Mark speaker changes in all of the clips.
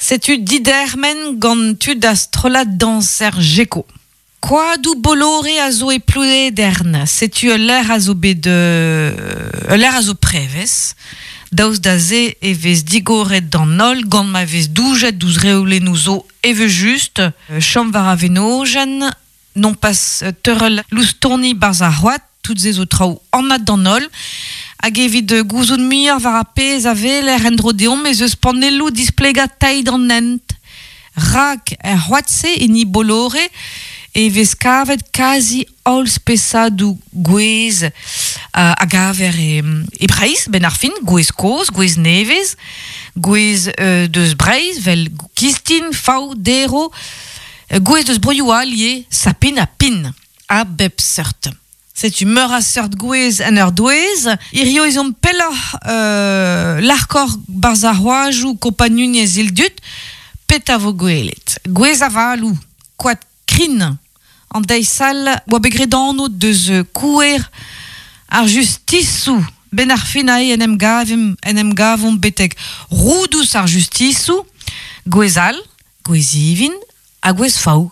Speaker 1: C'est-tu didermen gant tu d'astrola danser geko. Quoi du bolore a zo e ploué d'erne. C'est-tu l'air a zo l'air a zo preves. Daouz da ze e vez digoret d'an nol gant ma vez doujet douz reoule nou zo eve just. Chom var a venogen, non pas teurel loustourni barz a c'hoat, tout ze zo traoù anat d'an nol. Hag evit gouzoun muier var a pez a veler endrodeon, mais eus panelou displegat taïd an nent. Rak c'hoatse e ni bolore, e vez kavet kazi ol spesadou gwez a gaver e breiz ben ar fin, gwez koz, gwez nevez, gwez deus breiz, vel kistin, fau, dero, gwez deus broioù alié, sapin a pin, a bep seurt. C'est tu meur a seurt gwez en ur douez, irio ezon pella l'arkor barz a c'hoajou kompagnoun e zildut, pet a vo gwelet. Gwez a valou, koad krin, an deisal, oa begredano deus kouer ar justisou, ben ar finae en em gavon betek roudous ar justisou, gwezal, gwezivin, a gwez faou.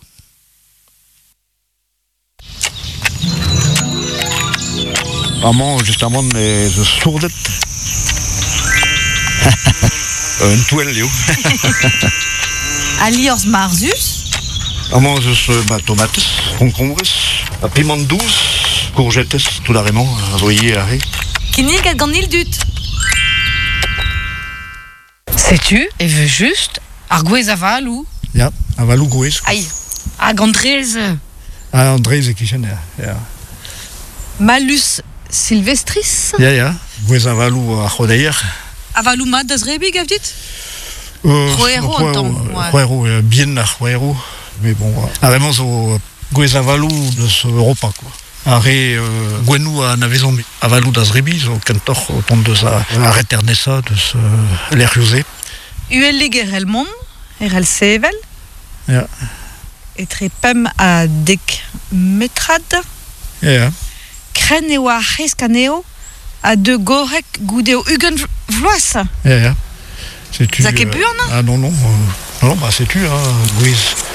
Speaker 2: Amant, justement, de sourdet. Un touel, yo.
Speaker 1: Aliors marzus,
Speaker 2: Amant, tomates, concombres, piment douce, courgettes, tout l'arrêment, azoyer, arrêt.
Speaker 1: kinnig ad gant il dut. Sais-tu, e veut juste, ar gwez a valou.
Speaker 2: Ja, avalou gwez.
Speaker 1: Aïe, a gandrez,
Speaker 2: Andrés e kichen, ja.
Speaker 1: malus silvestris.
Speaker 2: Ja, gwez avalou a chodeier.
Speaker 1: A valou mat da zrebi gav dit? C'hoero an tamm, ouais.
Speaker 2: C'hoero, bien ar c'hoero. Mais bon, vraiment, zo gwez avalou deus Europa, quoi. Arre gwenou a na vezon avalou da zrebi, zo kentor o tont deus a reternesa, deus l'erioze.
Speaker 1: Uel leger el mont, el sevel.
Speaker 2: Ja.
Speaker 1: Etre pem a dek metrad.
Speaker 2: Ja.
Speaker 1: Kren eo a c'heskaneo a de gorek goudeo ugen vloaz.
Speaker 2: Ja. C'est-tu...
Speaker 1: Zak e buan?
Speaker 2: Ah non, bah c'est-tu, hein, gwez.